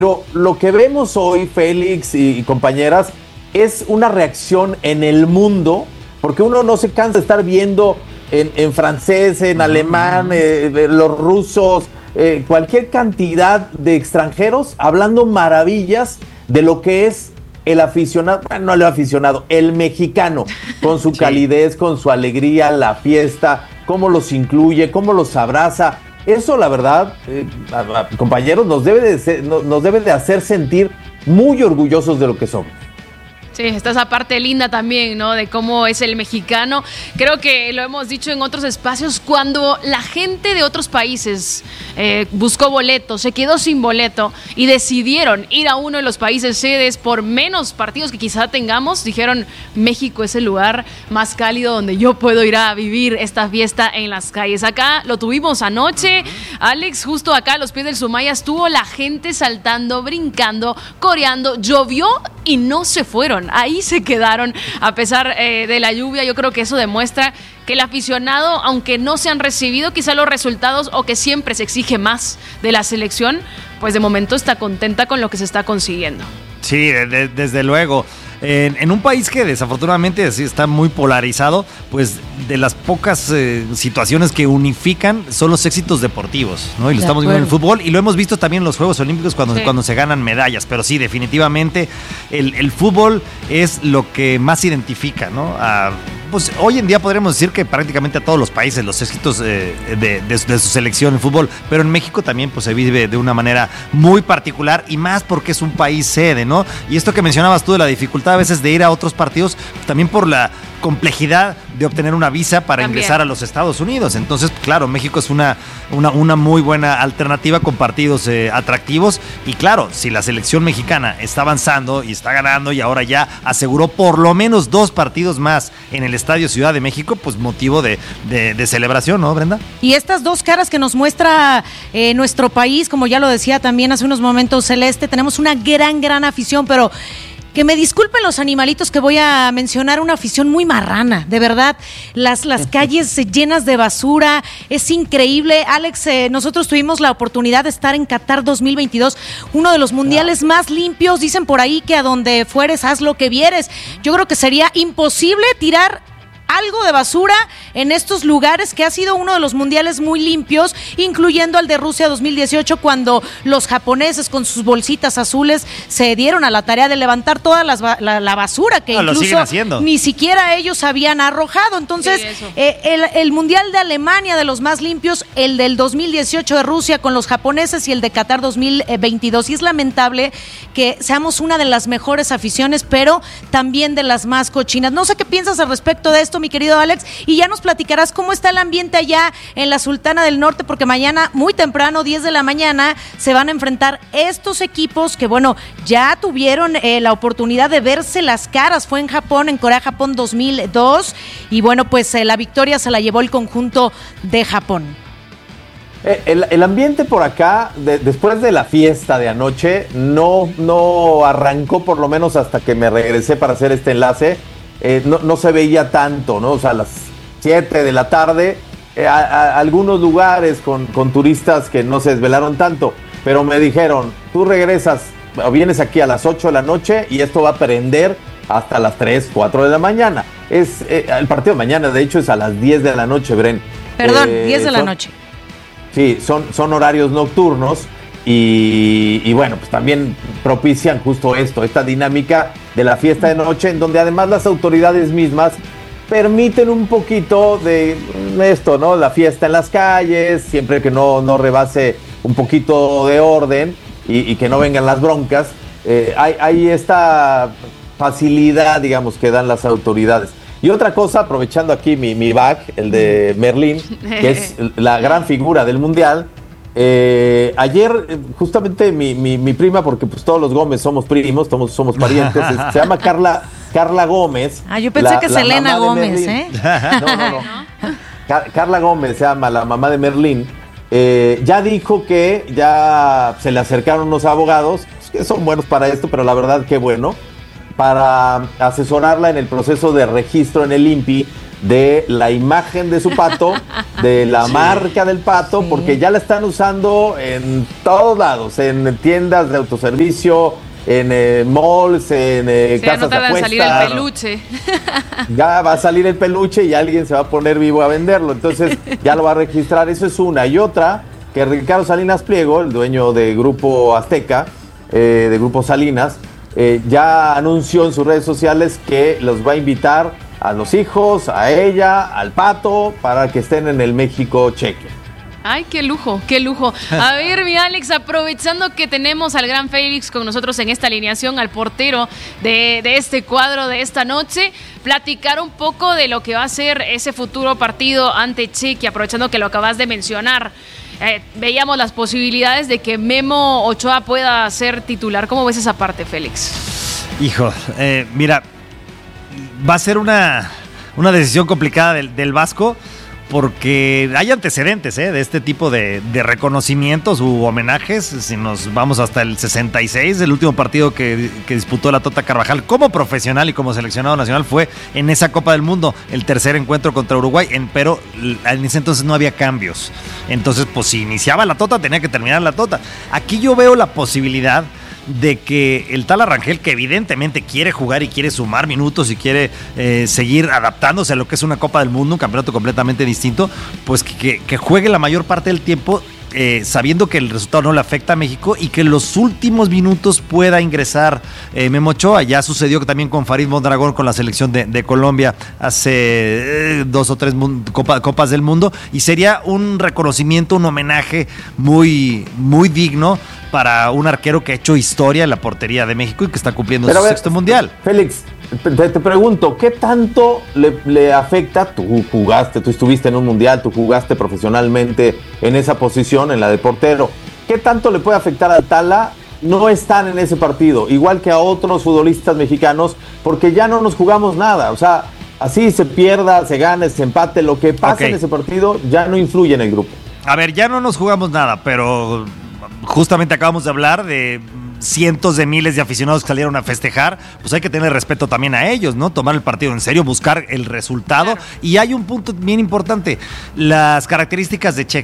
lo que vemos hoy, Félix y compañeras, es una reacción en el mundo, porque uno no se cansa de estar viendo en francés, en alemán, los rusos, cualquier cantidad de extranjeros hablando maravillas de lo que es el aficionado, bueno, no el aficionado, el mexicano, con su calidez, con su alegría, la fiesta, cómo los incluye, cómo los abraza. Eso, la verdad, compañeros, nos debe de hacer sentir muy orgullosos de lo que somos. Sí, está esa parte linda también, ¿no? De cómo es el mexicano. Creo que lo hemos dicho en otros espacios, cuando la gente de otros países buscó boleto, se quedó sin boleto y decidieron ir a uno de los países sedes por menos partidos que quizá tengamos, dijeron, México es el lugar más cálido donde yo puedo ir a vivir esta fiesta en las calles. Acá lo tuvimos anoche, Alex, justo acá a los pies del Sumaya estuvo la gente saltando, brincando, coreando, llovió y no se fueron. Ahí se quedaron a pesar de la lluvia. Yo creo que eso demuestra que el aficionado, aunque no se han recibido quizá los resultados o que siempre se exige más de la selección, pues de momento está contenta con lo que se está consiguiendo. Sí, desde luego. En un país que desafortunadamente está muy polarizado, pues de las pocas situaciones que unifican son los éxitos deportivos, ¿no? Y lo estamos viendo en el fútbol y lo hemos visto también en los Juegos Olímpicos cuando se ganan medallas. Pero sí, definitivamente el fútbol es lo que más identifica, ¿no? Pues hoy en día podríamos decir que prácticamente a todos los países los éxitos de su selección en fútbol, pero en México también pues se vive de una manera muy particular y más porque es un país sede, ¿no? Y esto que mencionabas tú de la dificultad a veces de ir a otros partidos, también por la complejidad de obtener una visa para ingresar a los Estados Unidos. Entonces, claro, México es una muy buena alternativa con partidos atractivos y claro, si la selección mexicana está avanzando y está ganando y ahora ya aseguró por lo menos 2 partidos más en el Estadio Ciudad de México, pues motivo de celebración, ¿no, Brenda? Y estas dos caras que nos muestra nuestro país, como ya lo decía también hace unos momentos Celeste, tenemos una gran afición, pero que me disculpen los animalitos que voy a mencionar, una afición muy marrana, de verdad, las calles llenas de basura, es increíble. Alex, nosotros tuvimos la oportunidad de estar en Qatar 2022, uno de los mundiales más limpios, dicen por ahí que a donde fueres haz lo que vieres. Yo creo que sería imposible tirar algo de basura en estos lugares, que ha sido uno de los mundiales muy limpios, incluyendo el de Rusia 2018, cuando los japoneses con sus bolsitas azules se dieron a la tarea de levantar toda la basura que incluso ni siquiera ellos habían arrojado. Entonces, el mundial de Alemania, de los más limpios, el del 2018 de Rusia con los japoneses y el de Qatar 2022. Y es lamentable que seamos una de las mejores aficiones, pero también de las más cochinas. No sé qué piensas al respecto de esto, mi querido Alex, y ya nos platicarás cómo está el ambiente allá en la Sultana del Norte, porque mañana muy temprano, 10 de la mañana, se van a enfrentar estos equipos que, bueno, ya tuvieron la oportunidad de verse las caras. Fue en Japón, en Corea-Japón 2002, y bueno, pues la victoria se la llevó el conjunto de Japón. El ambiente por acá, después de la fiesta de anoche, no arrancó, por lo menos hasta que me regresé para hacer este enlace. No se veía tanto, ¿no? O sea, a las 7 de la tarde, algunos lugares con turistas que no se desvelaron tanto, pero me dijeron, tú regresas o vienes aquí a las 8 de la noche y esto va a prender hasta las 3, 4 de la mañana. El partido de mañana, de hecho, es a las 10 de la noche, Bren. Perdón, 10 de la noche. Sí, son horarios nocturnos. Y bueno, pues también propician justo esta dinámica de la fiesta de noche, en donde además las autoridades mismas permiten un poquito de esto, ¿no? La fiesta en las calles, siempre que no rebase un poquito de orden y que no vengan las broncas. Hay esta facilidad, digamos, que dan las autoridades. Y otra cosa, aprovechando aquí mi back, el de Merlín, que es la gran figura del Mundial. Ayer justamente mi prima, porque pues todos los Gómez somos primos, somos parientes, se llama Carla Gómez. Yo pensé que Selena Gómez, No. Carla Gómez se llama, la mamá de Merlín. Ya dijo que ya se le acercaron unos abogados, que son buenos para esto, pero la verdad que bueno, para asesorarla en el proceso de registro en el INPI de la imagen de su pato, de la marca del pato, porque ya la están usando en todos lados, en tiendas de autoservicio, en malls, en casas de apuestas. Salir el peluche. Ya va a salir el peluche y alguien se va a poner vivo a venderlo, entonces ya lo va a registrar. Eso es una. Y otra, que Ricardo Salinas Pliego, el dueño de Grupo Azteca, de Grupo Salinas, ya anunció en sus redes sociales que los va a invitar a los hijos, a ella, al pato, para que estén en el México-Chequia. Ay, qué lujo, qué lujo. A ver, mi Alex, aprovechando que tenemos al gran Félix con nosotros en esta alineación, al portero de este cuadro de esta noche, platicar un poco de lo que va a ser ese futuro partido ante Chequia, aprovechando que lo acabas de mencionar. Veíamos las posibilidades de que Memo Ochoa pueda ser titular. ¿Cómo ves esa parte, Félix? Hijo, mira, va a ser una decisión complicada del Vasco, porque hay antecedentes de este tipo de reconocimientos u homenajes. Si nos vamos hasta el 66, el último partido que disputó la Tota Carvajal como profesional y como seleccionado nacional fue en esa Copa del Mundo, el tercer encuentro contra Uruguay, pero en ese entonces no había cambios. Entonces, pues si iniciaba la Tota, tenía que terminar la Tota. Aquí yo veo la posibilidad de que el tal Arrangel, que evidentemente quiere jugar y quiere sumar minutos y quiere seguir adaptándose a lo que es una Copa del Mundo, un campeonato completamente distinto, pues que juegue la mayor parte del tiempo sabiendo que el resultado no le afecta a México y que en los últimos minutos pueda ingresar Memo Ochoa. Ya sucedió también con Farid Mondragón con la selección de Colombia hace 2 o 3 Copas del Mundo, y sería un reconocimiento, un homenaje muy, muy digno para un arquero que ha hecho historia en la portería de México y que está cumpliendo su sexto mundial. Félix, te pregunto, ¿qué tanto le afecta? Tú estuviste en un mundial, tú jugaste profesionalmente en esa posición, en la de portero. ¿Qué tanto le puede afectar al Tala no estar en ese partido? Igual que a otros futbolistas mexicanos, porque ya no nos jugamos nada. O sea, así se pierda, se gane, se empate, lo que pase en ese partido ya no influye en el grupo. A ver, ya no nos jugamos nada, pero justamente acabamos de hablar de cientos de miles de aficionados que salieron a festejar. Pues hay que tener respeto también a ellos, ¿no? Tomar el partido en serio, buscar el resultado. Claro. Y hay un punto bien importante: las características de Chequia.